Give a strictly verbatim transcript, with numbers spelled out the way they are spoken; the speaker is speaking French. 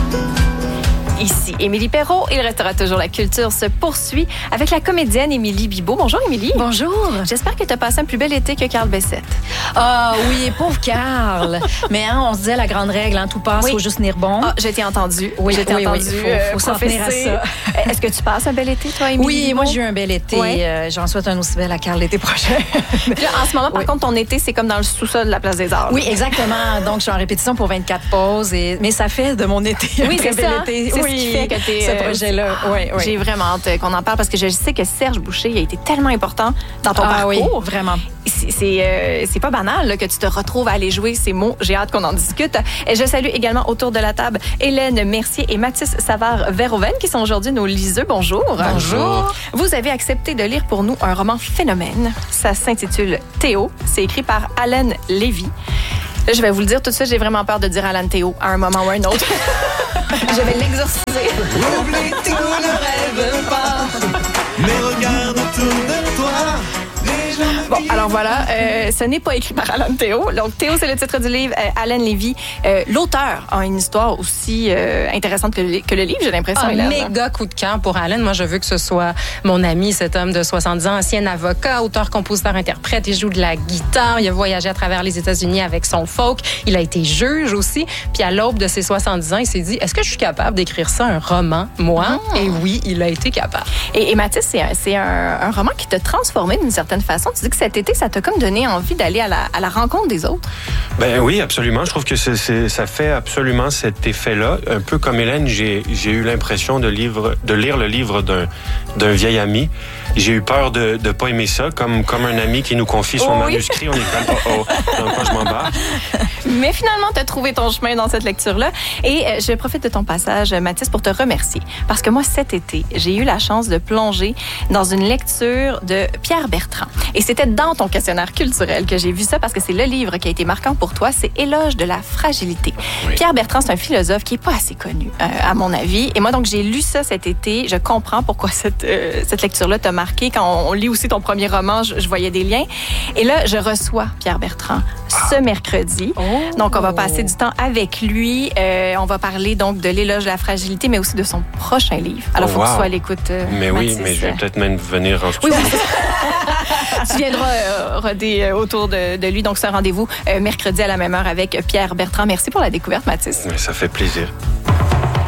Ici Émilie Perrault. Il restera toujours la culture se poursuit avec la comédienne Émilie Bibeau. Bonjour Émilie. Bonjour. J'espère que tu as passé un plus bel été que Carl Bessette. Ah oui, pauvre Carl. Mais hein, on se disait la grande règle, hein, tout passe, il oui. faut juste tenir bon. Ah, j'ai été entendue. Oui, j'ai été oui, entendue. oui. Il faut, euh, faut s'en tenir à ça. Est-ce que tu passes un bel été, toi, Émilie? Oui, Bibeau? moi j'ai eu un bel été. Ouais. Euh, J'en souhaite un aussi bel à Carl l'été prochain. Là, en ce moment, par oui. contre, ton été, c'est comme dans le sous-sol de la Place des Arts. Oui, exactement. Donc, je suis en répétition pour vingt-quatre pauses. Et... Mais ça fait de mon été oui, un très c'est bel ça. été. C'est oui, ce qui fait que t'es... ce projet-là. Euh, oui, oui. J'ai vraiment hâte qu'on en parle parce que je sais que Serge Boucher a été tellement important dans ton ah, parcours. Oui, vraiment. C'est, c'est, euh, c'est pas banal là, que tu te retrouves à aller jouer ces mots. J'ai hâte qu'on en discute. Et je salue également autour de la table Hélène Mercier et Mathis Savard-Verhoeven qui sont aujourd'hui nos liseux. Bonjour. Bonjour. Vous avez accepté de lire pour nous un roman phénomène. Ça s'intitule Théo. C'est écrit par Alan Lévy. Là, je vais vous le dire tout de suite, j'ai vraiment peur de dire Alan Théo à un moment ou à un autre. Je vais l'exorciser. Oublie tout, ne rêve pas, mais regarde autour de toi. Bon, alors voilà, euh, ce n'est pas écrit par Alan Théo. Donc, Théo, c'est le titre du livre. Euh, Alan Lévy, euh, l'auteur, a une histoire aussi euh, intéressante que le, que le livre, j'ai l'impression. Un Hélène. méga coup de cœur pour Alan. Moi, je veux que ce soit mon ami, cet homme de soixante-dix ans, ancien avocat, auteur, compositeur, interprète. Il joue de la guitare. Il a voyagé à travers les États-Unis avec son folk. Il a été juge aussi. Puis à l'aube de ses soixante-dix ans, il s'est dit, est-ce que je suis capable d'écrire ça, un roman, moi? Oh. Et oui, il a été capable. Et, et Mathis, c'est, un, c'est un, un roman qui t'a transformé d'une certaine façon. Tu dis que cet été, ça t'a comme donné envie d'aller à la, à la rencontre des autres. Ben oui, absolument. Je trouve que c'est, c'est, ça fait absolument cet effet-là. Un peu comme Hélène, j'ai, j'ai eu l'impression de, livre, de lire le livre d'un, d'un vieil ami. J'ai eu peur de ne pas aimer ça, comme, comme un ami qui nous confie son oh, oui. manuscrit. On est comme, oh, oh, dans quoi je m'embarque. Mais finalement, tu as trouvé ton chemin dans cette lecture-là. Et euh, je profite de ton passage, Mathis, pour te remercier. Parce que moi, cet été, j'ai eu la chance de plonger dans une lecture de Pierre Bertrand. Et c'était dans ton questionnaire culturel que j'ai vu ça, parce que c'est le livre qui a été marquant pour toi. C'est Éloge de la fragilité. Oui. Pierre Bertrand, c'est un philosophe qui n'est pas assez connu, euh, à mon avis. Et moi, donc, j'ai lu ça cet été. Je comprends pourquoi cette, euh, cette lecture-là t'a marqué. Quand on lit aussi ton premier roman, je, je voyais des liens. Et là, je reçois Pierre Bertrand ce mercredi. Oh. Donc, on va passer du temps avec lui. Euh, on va parler donc de l'éloge de la fragilité, mais aussi de son prochain livre. Alors, il oh, faut wow. que tu sois à l'écoute, euh, Mais Mathis. oui, mais je vais peut-être même venir en oui, oui. Tu viendras euh, roder euh, autour de, de lui. Donc, c'est un rendez-vous euh, mercredi à la même heure avec Pierre Bertrand. Merci pour la découverte, Mathis. Mais ça fait plaisir.